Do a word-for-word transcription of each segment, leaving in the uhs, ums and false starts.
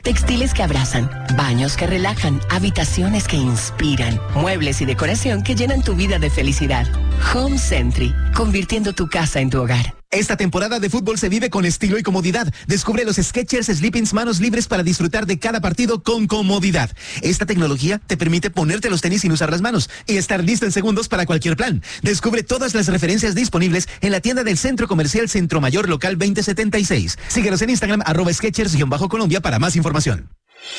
Textiles que abrazan, baños que relajan, habitaciones que inspiran, muebles y decoración que llenan tu vida de felicidad. Home Sentry, convirtiendo tu casa en tu hogar. Esta temporada de fútbol se vive con estilo y comodidad. Descubre los Skechers Sleepings manos libres para disfrutar de cada partido con comodidad. Esta tecnología te permite ponerte los tenis sin usar las manos y estar listo en segundos para cualquier plan. Descubre todas las referencias disponibles en la tienda del Centro Comercial Centro Mayor Local veinte setenta y seis. Síguenos en Instagram, arroba Skechers-Colombia para más información.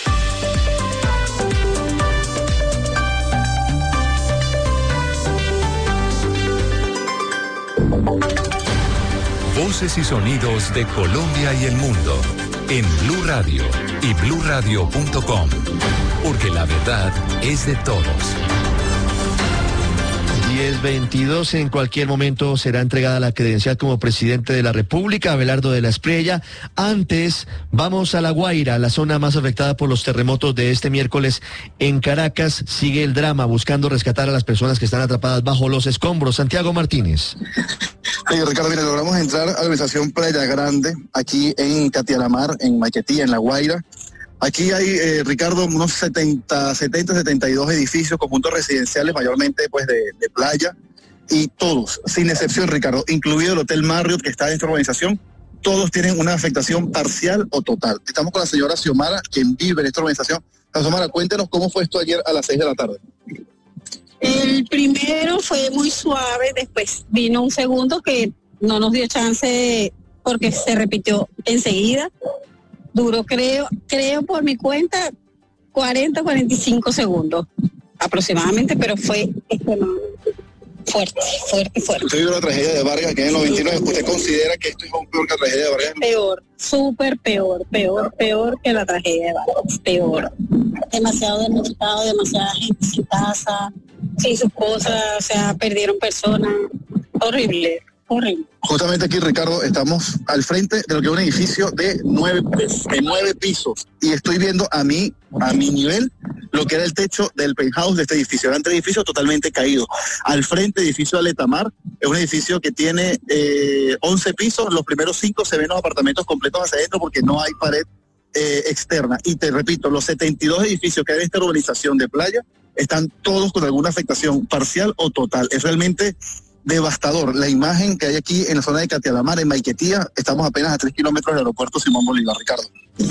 Voces y sonidos de Colombia y el mundo en Blue Radio y blue radio punto com, porque la verdad es de todos. diez veintidós, en cualquier momento será entregada la credencial como presidente de la República, Abelardo de la Espriella. Antes, vamos a La Guaira, la zona más afectada por los terremotos de este miércoles en Caracas. Sigue el drama buscando rescatar a las personas que están atrapadas bajo los escombros. Santiago Martínez. Hey, Ricardo, mira, logramos entrar a la organización Playa Grande, aquí en Catialamar, en Maiquetía, en La Guaira. Aquí hay, eh, Ricardo, unos setenta, setenta, setenta y dos edificios, conjuntos residenciales, mayormente pues de, de playa, y todos, sin excepción, Ricardo, incluido el Hotel Marriott que está en esta organización, todos tienen una afectación parcial o total. Estamos con la señora Xiomara, quien vive en esta organización. Xiomara, cuéntenos cómo fue esto ayer a las seis de la tarde. El primero fue muy suave, después vino un segundo que no nos dio chance porque se repitió enseguida. Duró, creo, creo por mi cuenta, cuarenta, cuarenta y cinco segundos aproximadamente, pero fue extremadamente fuerte, fuerte, fuerte. Usted vio la tragedia de Vargas que en el noventa y nueve, ¿usted considera que esto es aún peor que la tragedia de Vargas? Peor, súper peor, peor, peor que la tragedia de Vargas, peor. Demasiado damnificado, demasiada gente sin casa, sin sus cosas, o sea, perdieron personas, horrible. Horrible. Justamente aquí, Ricardo, estamos al frente de lo que es un edificio de nueve, de nueve pisos y estoy viendo a mí, a mi nivel, lo que era el techo del penthouse de este edificio. Era un edificio totalmente caído. Al frente, edificio Aletamar, es un edificio que tiene eh, once pisos. Los primeros cinco se ven los apartamentos completos hacia adentro porque no hay pared eh, externa. Y te repito, los setenta y dos edificios que hay en esta urbanización de playa están todos con alguna afectación parcial o total. Es realmente devastador la imagen que hay aquí en la zona de Catialamar, en Maiquetía. Estamos apenas a tres kilómetros del aeropuerto Simón Bolívar, Ricardo.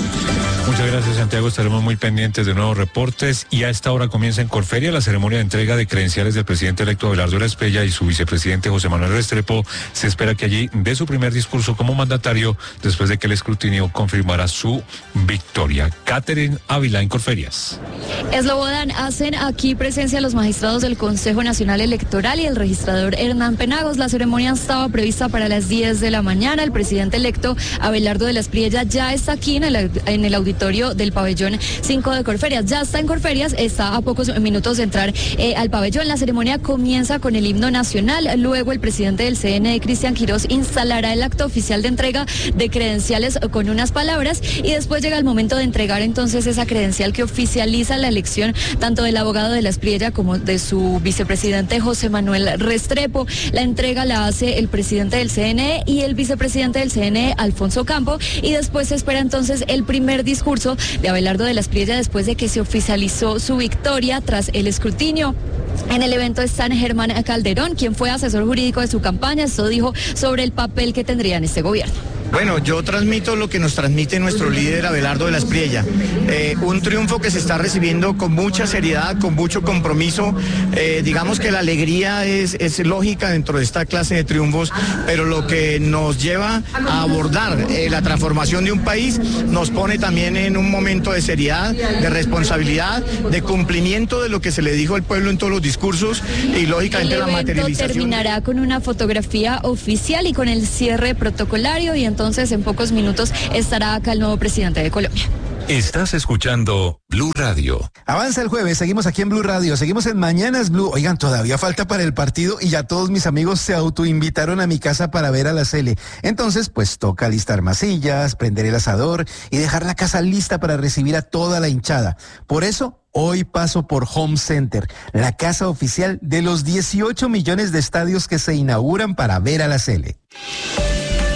Muchas gracias, Santiago. Estaremos muy pendientes de nuevos reportes. Y a esta hora comienza en Corferia la ceremonia de entrega de credenciales del presidente electo Abelardo de la Espriella y su vicepresidente José Manuel Restrepo. Se espera que allí dé su primer discurso como mandatario después de que el escrutinio confirmara su victoria. Catherine Ávila en Corferias. Eslobodan, hacen aquí presencia los magistrados del Consejo Nacional Electoral y el registrador Hernán Penagos. La ceremonia estaba prevista para las diez de la mañana. El presidente electo Abelardo de la Espriella ya está aquí en el, en el auditorio del pabellón cinco de Corferias. Ya está en Corferias, está a pocos minutos de entrar eh, al pabellón. La ceremonia comienza con el himno nacional. Luego el presidente del C N E, Cristian Quirós, instalará el acto oficial de entrega de credenciales con unas palabras y después llega el momento de entregar entonces esa credencial que oficializa la elección tanto del abogado de la Espriella como de su vicepresidente José Manuel Restrepo. La entrega la hace el presidente del C N E y el vicepresidente del C N E, Alfonso Campo, y después se espera entonces el primer discurso de Abelardo de la Espriella después de que se oficializó su victoria tras el escrutinio. En el evento están Germán Calderón, quien fue asesor jurídico de su campaña. Esto dijo sobre el papel que tendría en este gobierno. Bueno, yo transmito lo que nos transmite nuestro líder Abelardo de la Espriella. Eh, un triunfo que se está recibiendo con mucha seriedad, con mucho compromiso. Eh, digamos que la alegría es, es lógica dentro de esta clase de triunfos, pero lo que nos lleva a abordar eh, la transformación de un país nos pone también en un momento de seriedad, de responsabilidad, de cumplimiento de lo que se le dijo al pueblo en todos los discursos y lógicamente la materialización. Terminará con una fotografía oficial y con el cierre protocolario y entonces en pocos minutos estará acá el nuevo presidente de Colombia. Estás escuchando Blue Radio. Avanza el jueves, seguimos aquí en Blue Radio, seguimos en Mañanas Blue. Oigan, todavía falta para el partido y ya todos mis amigos se autoinvitaron a mi casa para ver a la Cele. Entonces, pues toca alistar masillas, prender el asador y dejar la casa lista para recibir a toda la hinchada. Por eso, hoy paso por Home Center, la casa oficial de los dieciocho millones de estadios que se inauguran para ver a la Cele.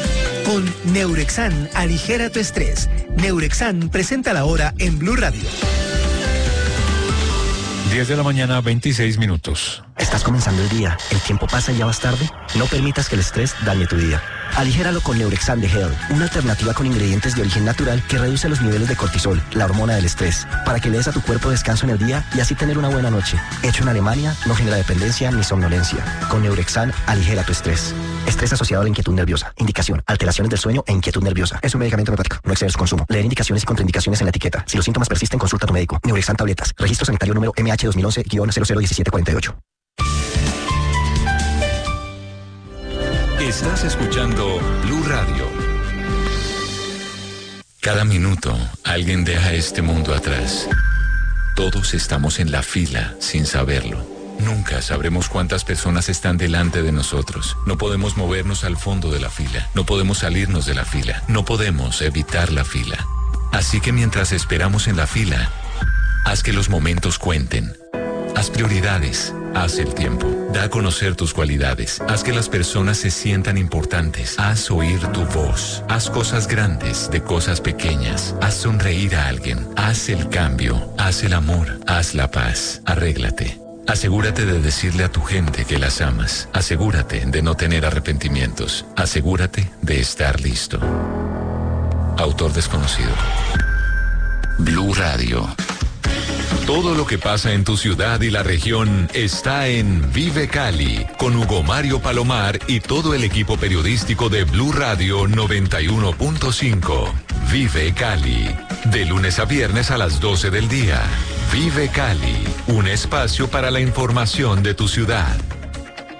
Con Neurexan, aligera tu estrés. Neurexan presenta la hora en Blue Radio. diez de la mañana, veintiséis minutos. Estás comenzando el día, el tiempo pasa y ya vas tarde. No permitas que el estrés dañe tu día. Aligéralo con Neurexan de Hell, una alternativa con ingredientes de origen natural que reduce los niveles de cortisol, la hormona del estrés, para que le des a tu cuerpo descanso en el día y así tener una buena noche. Hecho en Alemania, no genera dependencia ni somnolencia. Con Neurexan, aligera tu estrés. Estrés asociado a la inquietud nerviosa. Indicación: alteraciones del sueño e inquietud nerviosa. Es un medicamento hepático. No exceder su consumo. Leer indicaciones y contraindicaciones en la etiqueta. Si los síntomas persisten, consulta a tu médico. Neurexan tabletas. Registro sanitario número M H dos mil once guion cero cero diecisiete cuarenta y ocho. Estás escuchando Blue Radio. Cada minuto alguien deja este mundo atrás. Todos estamos en la fila sin saberlo. Nunca sabremos cuántas personas están delante de nosotros. No podemos movernos al fondo de la fila. No podemos salirnos de la fila. No podemos evitar la fila. Así que mientras esperamos en la fila, haz que los momentos cuenten. Haz prioridades. Haz el tiempo. Da a conocer tus cualidades. Haz que las personas se sientan importantes. Haz oír tu voz. Haz cosas grandes de cosas pequeñas. Haz sonreír a alguien. Haz el cambio. Haz el amor. Haz la paz. Arréglate. Asegúrate de decirle a tu gente que las amas. Asegúrate de no tener arrepentimientos. Asegúrate de estar listo. Autor desconocido. Blue Radio. Todo lo que pasa en tu ciudad y la región está en Vive Cali, con Hugo Mario Palomar y todo el equipo periodístico de Blue Radio noventa y uno punto cinco. Vive Cali, de lunes a viernes a las doce del día. Vive Cali, un espacio para la información de tu ciudad.